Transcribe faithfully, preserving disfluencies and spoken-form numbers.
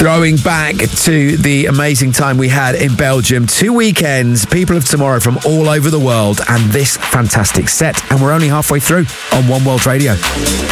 Throwing back to the amazing time we had in Belgium, two weekends, people of tomorrow from all over the world, and this fantastic set. And we're only halfway through on One World Radio.